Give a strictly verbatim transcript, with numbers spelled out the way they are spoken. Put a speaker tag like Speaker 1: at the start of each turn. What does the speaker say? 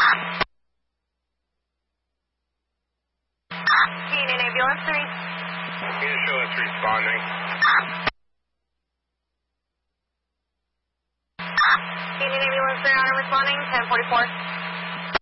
Speaker 1: Union Ambulance three.
Speaker 2: Unit show us responding.
Speaker 1: Union Ambulance three, honor responding, ten forty-four.